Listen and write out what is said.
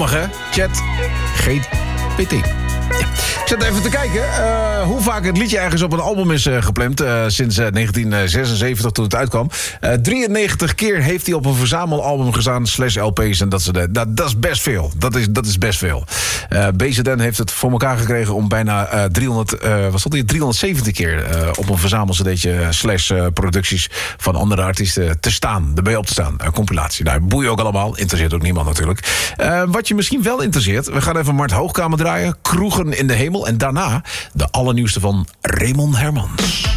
mag, hè? Chat GPT. Ja. Ik zat even te kijken hoe vaak het liedje ergens op een album is gepland. Sinds 1976 toen het uitkwam. 93 keer heeft hij op een verzamelalbum gestaan, /LP's. En dat is best veel. Dat is best veel. BZN heeft het voor elkaar gekregen om bijna 370 keer op een verzamelcd'tje /producties van andere artiesten te staan. Erbij op te staan. Een compilatie. Nou, boeien ook allemaal. Interesseert ook niemand natuurlijk. Wat je misschien wel interesseert. We gaan even Mart Hoogkamer draaien. Kroegen in de hemel. En daarna de allernieuwste van Raymond Hermans.